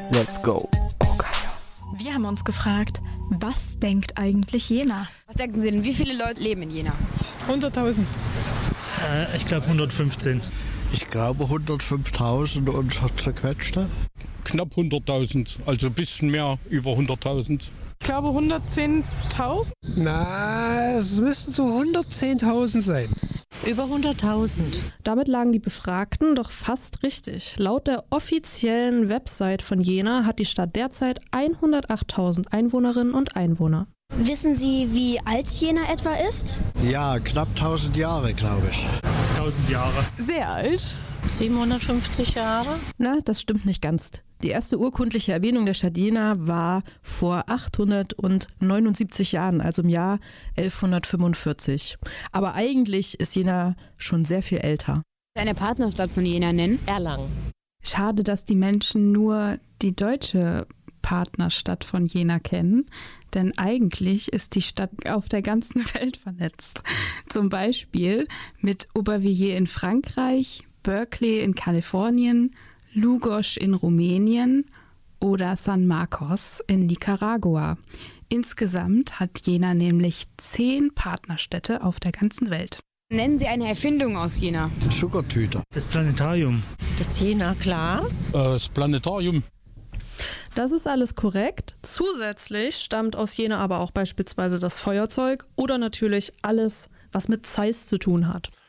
Let's go. Wir haben uns gefragt, was denkt eigentlich Jena? Was denken Sie denn, wie viele Leute leben in Jena? 100.000. Ich glaube 115. Ich glaube 105.000 und zerquetschte. Knapp 100.000, also ein bisschen mehr, über 100.000. Ich glaube 110.000. Na, es müssten so 110.000 sein. Über 100.000. Damit lagen die Befragten doch fast richtig. Laut der offiziellen Website von Jena hat die Stadt derzeit 108.000 Einwohnerinnen und Einwohner. Wissen Sie, wie alt Jena etwa ist? Ja, knapp 1000 Jahre, glaube ich. 1000 Jahre. Sehr alt. 750 Jahre? Na, das stimmt nicht ganz. Die erste urkundliche Erwähnung der Stadt Jena war vor 879 Jahren, also im Jahr 1145. Aber eigentlich ist Jena schon sehr viel älter. Eine Partnerstadt von Jena nennen? Erlangen. Schade, dass die Menschen nur die deutsche Partnerstadt von Jena kennen, denn eigentlich ist die Stadt auf der ganzen Welt vernetzt. Zum Beispiel mit Aubervilliers in Frankreich, Berkeley in Kalifornien, Lugos in Rumänien oder San Marcos in Nicaragua. Insgesamt hat Jena nämlich 10 Partnerstädte auf der ganzen Welt. Nennen Sie eine Erfindung aus Jena. Zuckertüte. Das Planetarium. Das Jena Glas. Das Planetarium. Das ist alles korrekt. Zusätzlich stammt aus Jena aber auch beispielsweise das Feuerzeug oder natürlich alles, was mit Zeiss zu tun hat.